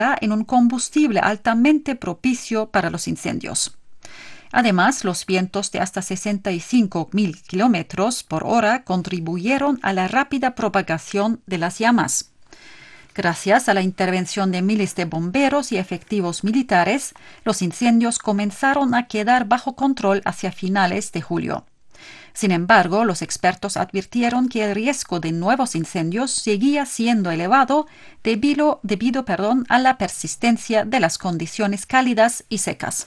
en un combustible altamente propicio para los incendios. Además, los vientos de hasta 65.000 kilómetros por hora contribuyeron a la rápida propagación de las llamas. Gracias a la intervención de miles de bomberos y efectivos militares, los incendios comenzaron a quedar bajo control hacia finales de julio. Sin embargo, los expertos advirtieron que el riesgo de nuevos incendios seguía siendo elevado debido a la persistencia de las condiciones cálidas y secas.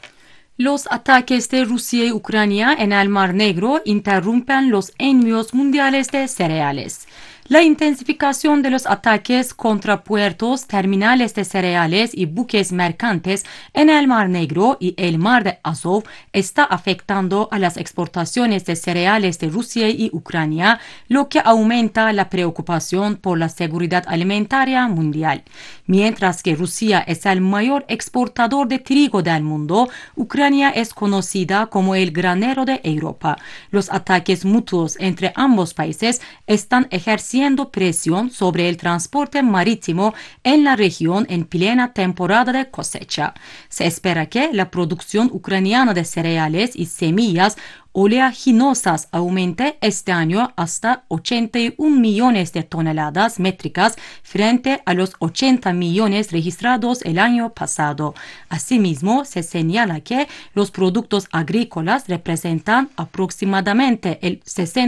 Los ataques de Rusia y Ucrania en el Mar Negro interrumpen los envíos mundiales de cereales. La intensificación de los ataques contra puertos, terminales de cereales y buques mercantes en el Mar Negro y el Mar de Azov está afectando a las exportaciones de cereales de Rusia y Ucrania, lo que aumenta la preocupación por la seguridad alimentaria mundial. Mientras que Rusia es el mayor exportador de trigo del mundo, Ucrania es conocida como el granero de Europa. Los ataques mutuos entre ambos países están ejerciendo presión sobre el transporte marítimo en la región en plena temporada de cosecha. Se espera que la producción ucraniana de cereales y semillas oleaginosas aumente este año hasta 81 millones de toneladas métricas frente a los 80 millones registrados el año pasado. Asimismo, se señala que los productos agrícolas representan aproximadamente el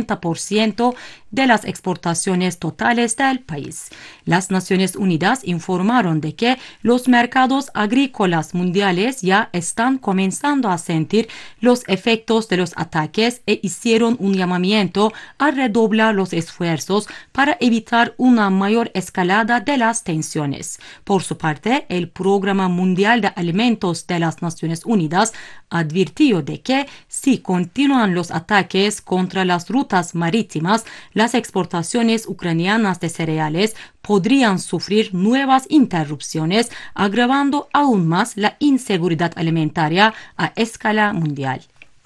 60% de las exportaciones totales del país. Las Naciones Unidas informaron de que los mercados agrícolas mundiales ya están comenzando a sentir los efectos de los ataques e hicieron un llamamiento a redoblar los esfuerzos para evitar una mayor escalada de las tensiones. Por su parte, el Programa Mundial de Alimentos de las Naciones Unidas advirtió de que si continúan los ataques contra las rutas marítimas, las exportaciones ucranianas de cereales podrían sufrir nuevas interrupciones, agravando aún más la inseguridad alimentaria a escala mundial.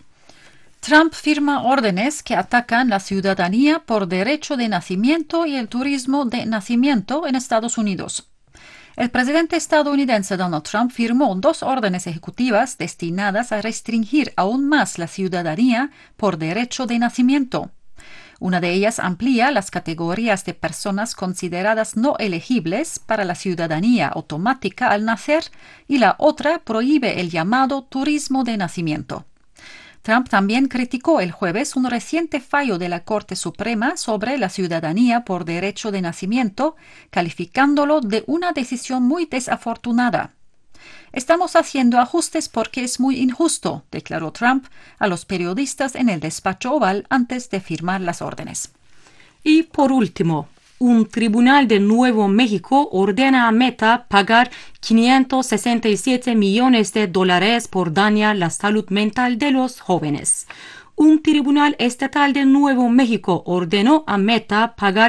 Trump firma órdenes que atacan la ciudadanía por derecho de nacimiento y el turismo de nacimiento en Estados Unidos. El presidente estadounidense Donald Trump firmó 2 órdenes ejecutivas destinadas a restringir aún más la ciudadanía por derecho de nacimiento. Una de ellas amplía las categorías de personas consideradas no elegibles para la ciudadanía automática al nacer y la otra prohíbe el llamado turismo de nacimiento. Trump también criticó el jueves un reciente fallo de la Corte Suprema sobre la ciudadanía por derecho de nacimiento, calificándolo de una decisión muy desafortunada. Estamos haciendo ajustes porque es muy injusto, declaró Trump a los periodistas en el despacho oval antes de firmar las órdenes. Y por último, un tribunal de Nuevo México ordena a Meta pagar $567 millones por dañar la salud mental de los jóvenes. Un tribunal estatal de Nuevo México ordenó a Meta pagar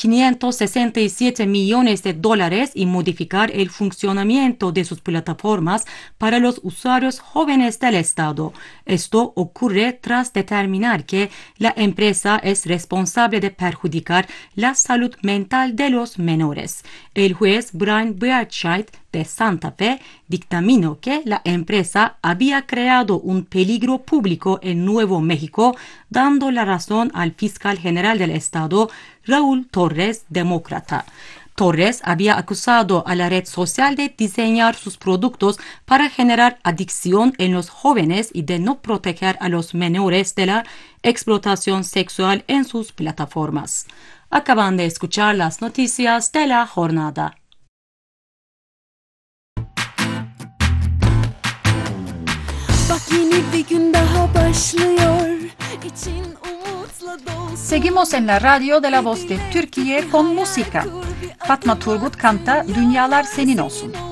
$567 millones y modificar el funcionamiento de sus plataformas para los usuarios jóvenes del estado. Esto ocurre tras determinar que la empresa es responsable de perjudicar la salud mental de los menores. El juez Brian Beardside de Santa Fe dictaminó que la empresa había creado un peligro público en Nuevo México, dando la razón al fiscal general del estado, Raúl Torres, demócrata. Torres había acusado a la red social de diseñar sus productos para generar adicción en los jóvenes y de no proteger a los menores de la explotación sexual en sus plataformas. Acaban de escuchar las noticias de la jornada. Seguimos en la radio de La Voz de Türkiye con música. Fatma Turgut canta Dünyalar Senin Olsun.